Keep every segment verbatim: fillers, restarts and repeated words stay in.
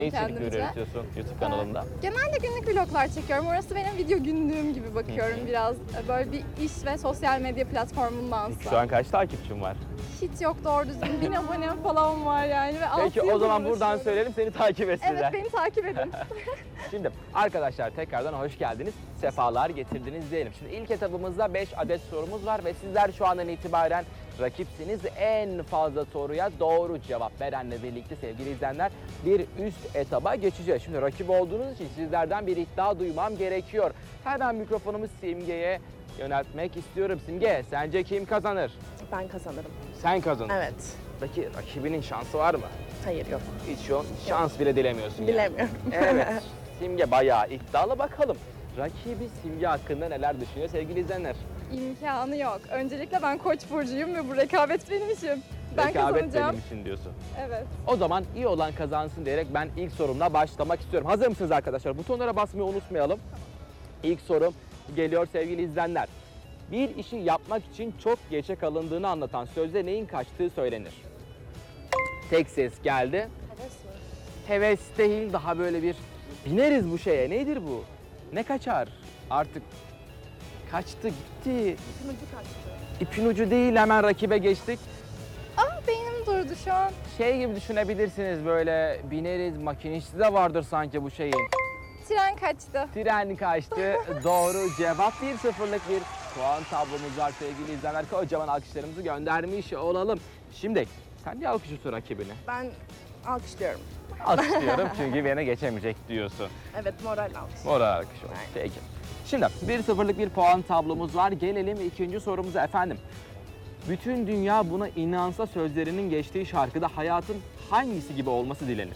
Ne içerikleri kendimce. üretiyorsun YouTube kanalında? Genelde günlük vloglar çekiyorum. Orası benim video günlüğüm gibi bakıyorum Hı hı. biraz. Böyle bir iş ve sosyal medya platformundansa. Şu an kaç takipçin var? Hiç yok doğru düzgün. Bin abonem falan var yani. Ve altı Peki o yıldır zaman buradan uğraşıyorum. söyleyelim, seni takip etsinler. Evet, beni takip edin. Şimdi arkadaşlar tekrardan hoş geldiniz. Sefalar getirdiniz diyelim. Şimdi ilk etapımızda beş adet sorumuz var ve sizler şu andan itibaren rakipsiniz. En fazla soruya doğru cevap verenle birlikte sevgili izleyenler bir üst etaba geçeceğiz. Şimdi rakip olduğunuz için sizlerden bir iddia duymam gerekiyor. Hemen mikrofonumu Simge'ye yöneltmek istiyorum. Simge, sence kim kazanır? Ben kazanırım. Sen kazanırsın. Evet. Peki rakibinin şansı var mı? Hayır yok. Hiç şu şans bile dilemiyorsun yani. Bilemiyorum. Evet. Simge bayağı iddialı, bakalım. Rakibi Simge hakkında neler düşünüyor sevgili izleyenler? İmkanı yok. Öncelikle ben Koç burcuyum ve bu rekabet benim işim. Ben Rekabet kazanacağım. benim için diyorsun. Evet. O zaman iyi olan kazansın diyerek ben ilk sorumla başlamak istiyorum. Hazır mısınız arkadaşlar? Butonlara basmayı unutmayalım. İlk sorum geliyor sevgili izleyenler. Bir işi yapmak için çok geçe kalındığını anlatan sözde neyin kaçtığı söylenir? Tek ses geldi. Heves mi? Heves değil, daha böyle bir bineriz bu şeye. Nedir bu? Ne kaçar? Artık kaçtı gitti. İpin ucu kaçtı. İpin ucu değil, hemen rakibe geçtik. Aa, beynim durdu şu an. Şey gibi düşünebilirsiniz, böyle bineriz, makinisti de vardır sanki bu şeyin. Tren kaçtı. Tren kaçtı. Doğru cevap. bir sıfırlık bir puan tablomuz var sevgili izleyenler. Kocaman alkışlarımızı göndermiş olalım. Şimdi sen bir alkışlıyorsun rakibini. Ben alkışlıyorum. Alkışlıyorum çünkü beni geçemeyecek diyorsun. Evet, moral alkış. Moral alkış olsun. Peki. Şimdi bir sıfırlık bir puan tablomuz var. Gelelim ikinci sorumuza efendim. Bütün dünya buna inansa sözlerinin geçtiği şarkıda hayatın hangisi gibi olması dilenir?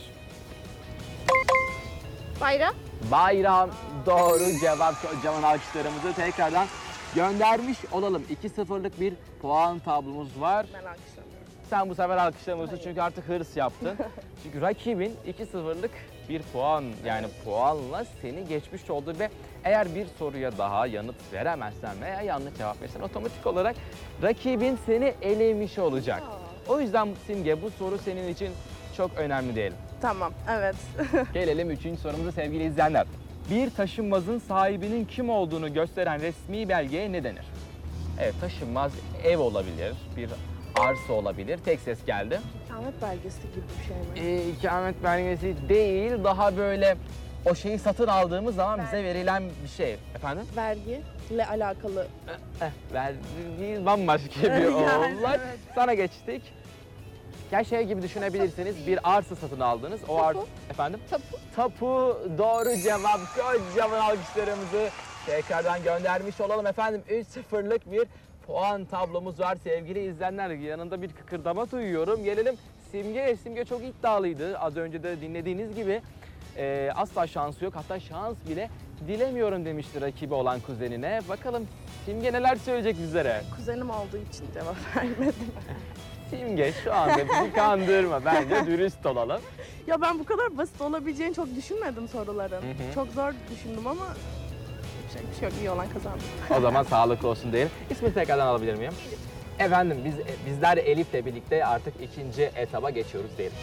Bayram. Bayram doğru cevap. Kocaman alkışlarımızı tekrardan göndermiş olalım. iki sıfırlık bir puan tablomuz var. Ben alkışlamıyorum. Sen bu sefer alkışlamıyorsun çünkü artık hırs yaptın. Çünkü rakibin iki sıfırlık bir puan, yani puanla seni geçmiş oldu ve eğer bir soruya daha yanıt veremezsen veya yanlış cevap verirsen otomatik olarak rakibin seni elemiş olacak. O yüzden Simge, bu soru senin için çok önemli diyelim. Tamam, evet. Gelelim üçüncü sorumuza sevgili izleyenler. Bir taşınmazın sahibinin kim olduğunu gösteren resmi belgeye ne denir? Evet, taşınmaz ev olabilir, bir arsa olabilir. Tek ses geldi. İkamet belgesi gibi bir şey mi? Ee, ikamet belgesi değil, daha böyle o şeyi satın aldığımız zaman bize verilen bir şey. Efendim? Vergiyle alakalı. Eh, vergi bambaşka bir Yani, olay. evet. Sana geçtik. Ya şey gibi düşünebilirsiniz, bir arsa satın aldınız. O arsa, Tapu. efendim? Tapu. Tapu doğru cevap. Kocaman alkışlarımızı tekrardan göndermiş olalım efendim. üç sıfırlık bir puan tablomuz var sevgili izleyenler. Yanında bir kıkırdama duyuyorum. Gelelim Simge. Simge çok iddialıydı. Az önce de dinlediğiniz gibi e, asla şansı yok. Hatta şans bile dilemiyorum demişti rakibi olan kuzenine. Bakalım Simge neler söyleyecek bizlere? Kuzenim olduğu için cevap vermedim. Simge şu anda bizi kandırma. Bence dürüst olalım. Ya ben bu kadar basit olabileceğini çok düşünmedim soruların. Hı hı. Çok zor düşündüm ama şey, bir şey yok, iyi olan kazandı. O zaman sağlıklı olsun diyelim. İsmini tekrardan alabilir miyim? Efendim biz bizler Elif'le birlikte artık ikinci etaba geçiyoruz diyelim.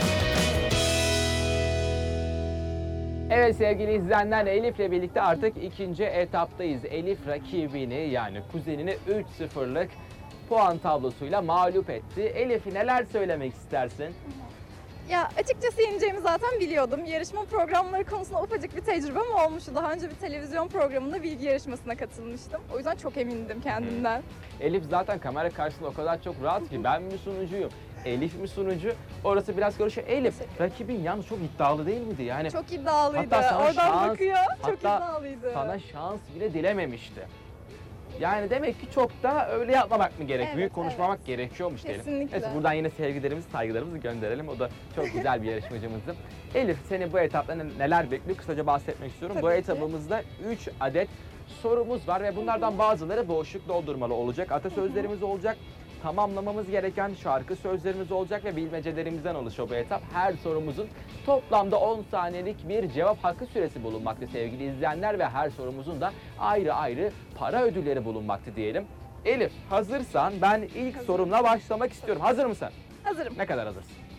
Evet sevgili izleyenler, Elif'le birlikte artık ikinci etaptayız. Elif rakibini, yani kuzenini üç sıfırlık puan tablosuyla mağlup etti. Elif, neler söylemek istersin? Ya açıkçası yeneceğimi zaten biliyordum. Yarışma programları konusunda ufacık bir tecrübem olmuştu. Daha önce bir televizyon programında bilgi yarışmasına katılmıştım. O yüzden çok emindim kendimden. Elif zaten kamera karşısında o kadar çok rahat ki, ben mi sunucuyum, Elif mi sunucu? Orası biraz karışıyor. Elif, rakibin yalnız çok iddialı değil miydi? Yani Çok iddialıydı. Hatta sana Oradan şans- bakıyor. Çok hatta iddialıydı. sana şans bile dilememişti. Yani demek ki çok da öyle yapmamak mı gerek? Evet, Büyük konuşmamak evet. gerekiyormuş diyelim. Kesinlikle. Neyse, buradan yine sevgilerimizi, saygılarımızı gönderelim. O da çok güzel bir yarışmacımızdı. Elif, seni bu etapta neler bekliyor? Kısaca bahsetmek istiyorum. Tabii bu ki. etapımızda üç adet sorumuz var ve bunlardan bazıları boşluk doldurmalı olacak. Atasözlerimiz olacak. Tamamlamamız gereken şarkı sözlerimiz olacak ve bilmecelerimizden oluşuyor bu etap. Her sorumuzun toplamda on saniyelik bir cevap hakkı süresi bulunmakta sevgili izleyenler ve her sorumuzun da ayrı ayrı para ödülleri bulunmakta diyelim. Elif, hazırsan ben ilk sorumla başlamak istiyorum. Hazır mısın? Hazırım. Ne kadar hazırsın?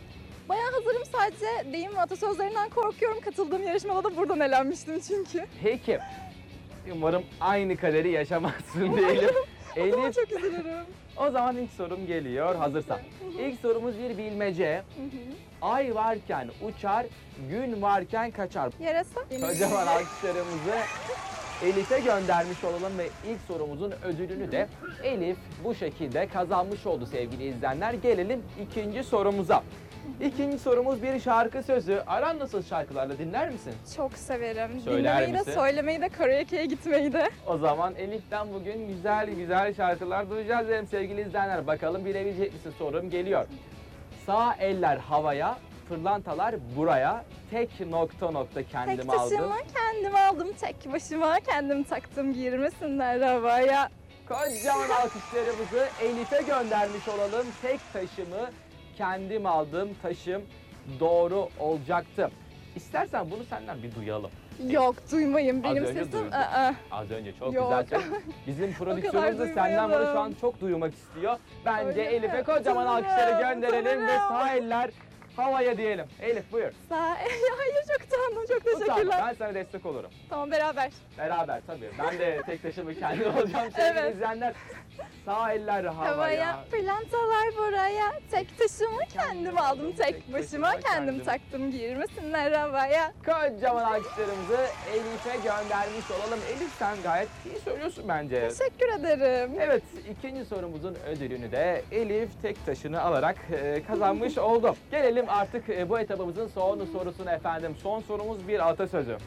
Bayağı hazırım, sadece deyim ve atasözlerinden korkuyorum. Katıldığım yarışmada da buradan elenmiştim çünkü. Peki. Umarım aynı kaderi yaşamazsın diyelim. O zaman Elif, çok üzülürüm. o zaman ilk sorum geliyor hazırsan. İlk sorumuz bir bilmece. Ay varken uçar, gün varken kaçar. Yarasa. Kocaman alkışlarımızı Elif'e göndermiş olalım ve ilk sorumuzun ödülünü de Elif bu şekilde kazanmış oldu sevgili izleyenler. Gelelim ikinci sorumuza. İkinci sorumuz bir şarkı sözü. Aran nasıl şarkılarla, dinler misin? Çok severim. Söyler Dinlemeyi de, misin? söylemeyi de, karaoke'ye gitmeyi de. O zaman Elif'ten bugün güzel güzel şarkılar duyacağız derim sevgili izleyenler. Bakalım bilebilecek misin, sorum geliyor. Sağ eller havaya, pırlantalar buraya, tek nokta nokta kendim Tek aldım. taşımı kendim aldım, tek başıma kendim taktım, girmesinler havaya. Kocaman alkışlarımızı Elif'e göndermiş olalım. Tek taşımı kendim aldım, taşım doğru olacaktı. İstersen bunu senden bir duyalım. Yok, duymayın. Benim önce sesim... duydum. Aa, Az önce çok Yok. güzel söyledin. Bizim prodüksiyonumuz da senden bunu şu an çok duymak istiyor. Bence Öyle mi? Elif'e kocaman Utanırım, alkışları gönderelim ve utanırım. sağ eller havaya diyelim. Elif buyur. Sağ... Hayır, çok utandım. Çok Utanma, teşekkürler. ben sana destek olurum. Tamam, beraber. Beraber tabii. Ben de tek taşımı kendim olacağım sevgili Evet. izleyenler. Sağ eller havaya. Havaya, pırlantalar buraya. Tek taşımı kendim aldım, tek başıma kendim kendim. taktım, girmesinler havaya. Kocaman alkışlarımızı Elif'e göndermiş olalım. Elif, sen gayet iyi söylüyorsun bence. Teşekkür ederim. Evet, ikinci sorumuzun ödülünü de Elif tek taşını alarak e, kazanmış oldu. Gelelim artık e, bu etabımızın son sorusuna efendim. Son sorumuz bir atasözü.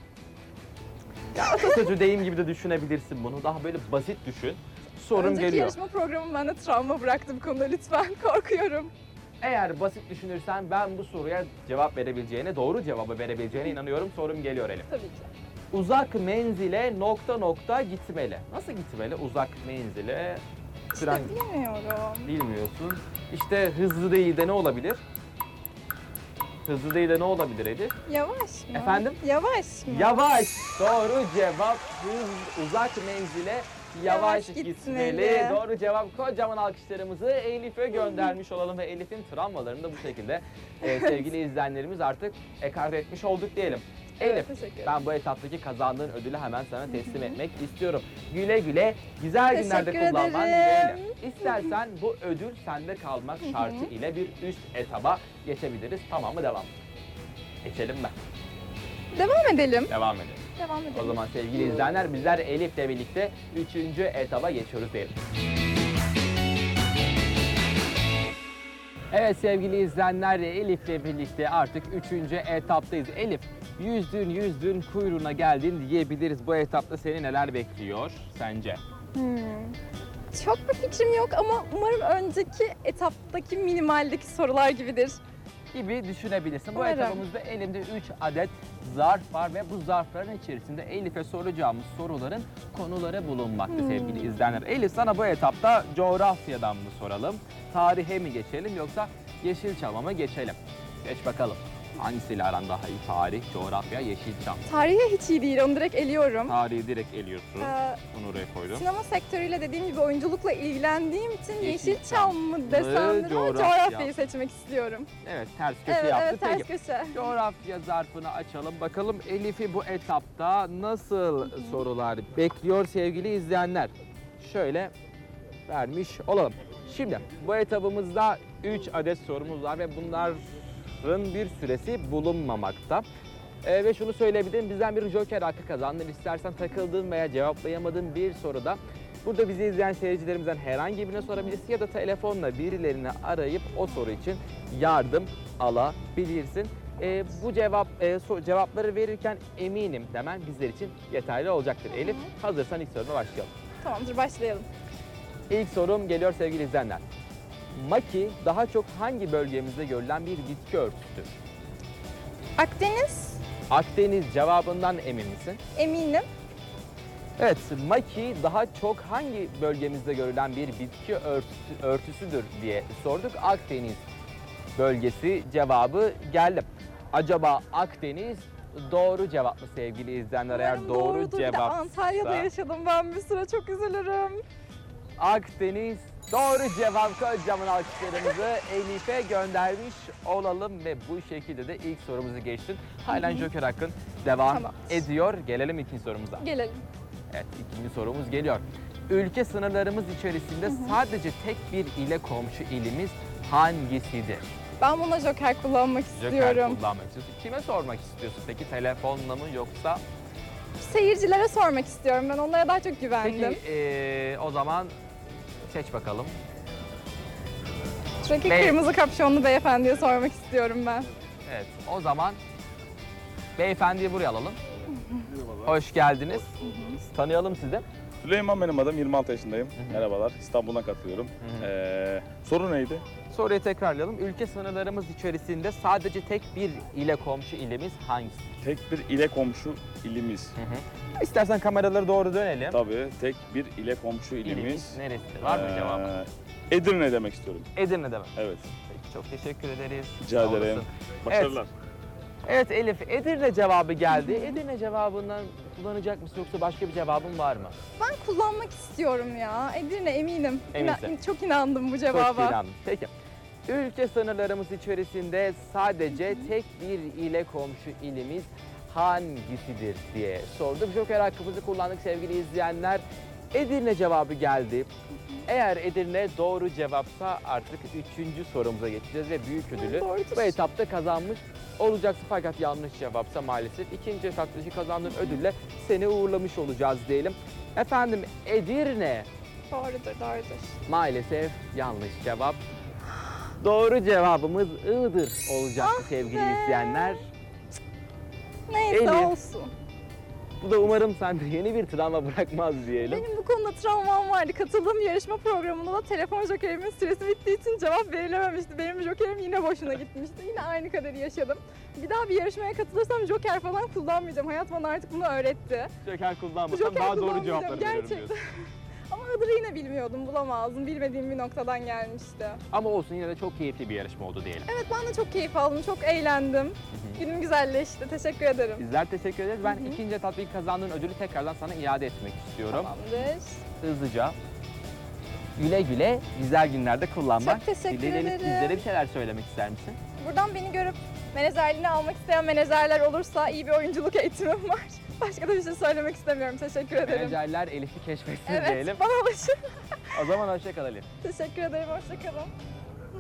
Ya atasözü deyim gibi de düşünebilirsin bunu. Daha böyle basit düşün. Sorum Önceki geliyor. yarışma programı bende travma bıraktı bu konuda, lütfen. Korkuyorum. Eğer basit düşünürsen ben bu soruya cevap verebileceğine, doğru cevabı verebileceğine inanıyorum. Sorum geliyor Elif. Tabii ki. Uzak menzile nokta nokta gitmeli. Nasıl gitmeli? Uzak menzile İşte tren bilmiyorum. bilmiyorsun. İşte hızlı değil de ne olabilir? Hızlı değil de ne olabilir Elif? Yavaş mı? Efendim? Yavaş mı? Yavaş. Doğru cevap hız, uzak menzile yavaş, Yavaş gitmeli. gitmeli. Doğru cevap. Kocaman alkışlarımızı Elif'e göndermiş olalım ve Elif'in travmalarını da bu şekilde e, sevgili izleyenlerimiz artık ekart etmiş olduk diyelim. Evet, Elif, teşekkür ederim. ben bu etaptaki kazandığın ödülü hemen sana teslim etmek istiyorum. Güle güle, güzel günlerde Teşekkür kullanman ederim. dileğiyle. İstersen bu ödül sende kalmak şartı ile bir üst etaba geçebiliriz. Tamam mı? Devam. Geçelim mi? Devam edelim. Devam edelim. Devam edelim. O zaman sevgili izleyenler, bizler Elif'le birlikte üçüncü etaba geçiyoruz diyelim. Evet sevgili izleyenler, Elif'le birlikte artık üçüncü etaptayız. Elif, yüzdün yüzdün kuyruğuna geldin diyebiliriz. Bu etapta seni neler bekliyor sence? Hmm. Çok bir fikrim yok ama umarım önceki etaptaki minimaldeki sorular gibidir. Gibi düşünebilirsin. Bu Umarım. etapımızda elimde üç adet zarf var ve bu zarfların içerisinde Elif'e soracağımız soruların konuları bulunmakta Hmm. sevgili izleyenler. Elif, sana bu etapta coğrafyadan mı soralım, tarihe mi geçelim yoksa Yeşilçam'a mı geçelim? Geç bakalım. Hangisiyle aran daha iyi? Tarih, coğrafya, Yeşilçam. Tarihe hiç iyi değil, onu direkt eliyorum. Tarihi direkt eliyorsun. Ee, Bunu oraya koydum. Sinema sektörüyle dediğim gibi oyunculukla ilgilendiğim için Yeşilçam Yeşilçam mı desem ama coğrafya. coğrafyayı seçmek istiyorum. Evet, ters köşe Evet, yaptı. evet, ters Peki. köşe. Coğrafya zarfını açalım. Bakalım Elif'i bu etapta nasıl sorular bekliyor sevgili izleyenler. Şöyle vermiş olalım. Şimdi bu etabımızda üç adet sorumuz var ve bunların bir süresi bulunmamakta. Ee, ve şunu söyleyebilirim, bizden bir joker hakkı kazandın. İstersen takıldığın veya cevaplayamadığın bir soruda burada bizi izleyen seyircilerimizden herhangi birine sorabilirsin ya da telefonla birilerini arayıp o soru için yardım alabilirsin. Ee, bu cevap e, so- cevapları verirken eminim demen bizler için yeterli olacaktır. Elif, hazırsan ilk soruna başlayalım. Tamamdır, başlayalım. İlk sorum geliyor sevgili izleyenler. Maki daha çok hangi bölgemizde görülen bir bitki örtüsüdür? Akdeniz, Akdeniz cevabından emin misin? eminim. Evet, maki daha çok hangi bölgemizde görülen bir bitki örtüsü, örtüsüdür diye sorduk. Akdeniz bölgesi cevabı geldi. Acaba Akdeniz doğru cevap mı sevgili izleyenler? Eğer Umarım doğru doğrudur. Bir de cevap Antalya'da yaşadım ben bir süre, çok üzülürüm. Akdeniz Doğru cevap, kocaman alkışlarımızı Elif'e göndermiş olalım ve bu şekilde de ilk sorumuzu geçtin. Halen Joker hakkın devam Tamam. ediyor. Gelelim ikinci sorumuza. Gelelim. Evet, ikinci sorumuz geliyor. Ülke sınırlarımız içerisinde sadece tek bir ile komşu ilimiz hangisidir? Ben buna joker kullanmak Joker istiyorum. kullanmak istiyorsun. Kime sormak istiyorsun peki? Telefonla mı yoksa? Seyircilere sormak istiyorum. Ben onlara daha çok güvendim. Peki ee, o zaman seç bakalım. Şuradaki Bey- kırmızı kapşonlu beyefendiye sormak istiyorum ben. Evet, o zaman beyefendiyi buraya alalım. Hoş geldiniz. Tanıyalım sizi. Süleyman benim adım, yirmi altı yaşındayım. Merhabalar, İstanbul'dan katılıyorum. hı. Ee, soru neydi? Soruyu tekrarlayalım. Ülke sınırlarımız içerisinde sadece tek bir ile komşu ilimiz hangisi? Tek bir ile komşu ilimiz. Hı hı. İstersen kameraları doğru dönelim. Tabii tek bir ile komşu ilimiz. İlimiz neresi? Var mı Ee, cevabı? Edirne demek istiyorum. Edirne demek. Evet, Peki, çok teşekkür ederiz. rica Sağ ederim. olasın. Başarılar. Evet Elif, Edirne cevabı geldi. Edirne cevabından kullanacak mısın yoksa başka bir cevabın var mı? Ben kullanmak istiyorum ya. Edirne eminim. İna- Eminsin. çok inandım bu Çok cevaba. inandım. Peki. Ülke sınırlarımız içerisinde sadece tek bir ile komşu ilimiz hangisidir diye sordum. Joker hakkımızı kullandık sevgili izleyenler. Edirne cevabı geldi. Eğer Edirne doğru cevapsa artık üçüncü sorumuza geçeceğiz ve büyük ödülü Doğrudur. bu etapta kazanmış olacaksın. Fakat yanlış cevapsa maalesef ikinci etaptaki kazandığın ödülle seni uğurlamış olacağız diyelim. Efendim Edirne Doğrudur, doğrudur. maalesef yanlış cevap. Doğru cevabımız Iğdır olacaktı sevgili be. izleyenler. Neyse Elif. olsun. Bu da umarım sende yeni bir travma bırakmaz diyelim. Benim bu konuda travmam vardı. Katıldığım yarışma programında da telefon jokerimin süresi bittiği için cevap verilememişti. Benim jokerim yine boşuna gitmişti. Yine aynı kaderi yaşadım. Bir daha bir yarışmaya katılırsam joker falan kullanmayacağım. Hayat bana artık bunu öğretti. Joker kullanmasan Joker daha doğru kullanmayacağım, cevapları veririm gerçekten. diyorsun. Ama Iğdır'ı yine bilmiyordum, bulamazdım. Bilmediğim bir noktadan gelmişti. Ama olsun yine de çok keyifli bir yarışma oldu diyelim. Evet ben de çok keyif aldım, çok eğlendim. Günüm güzelleşti. Teşekkür ederim. Bizler teşekkür ederiz. Ben ikinci etaptaki kazandığın ödülü tekrardan sana iade etmek istiyorum. Tamamdır. Hızlıca. Güle güle güzel günlerde kullanmak. Çok teşekkür dileğiniz, ederim. Bizlere bir şeyler söylemek ister misin? Buradan beni görüp menajerliğini almak isteyen menajerler olursa iyi bir oyunculuk eğitimim var. Başka da bir şey söylemek istemiyorum. Teşekkür ederim. Menajerler Elif'i keşfetsin Evet, diyelim. bana ulaşın. O zaman hoşça kal Elif. Teşekkür ederim, hoşçakalın.